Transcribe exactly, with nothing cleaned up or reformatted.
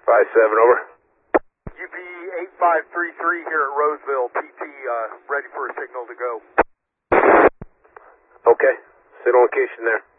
five seven, over. U P eight five three three here at Roseville, P T, uh, ready for a signal to go. Okay, signal location there.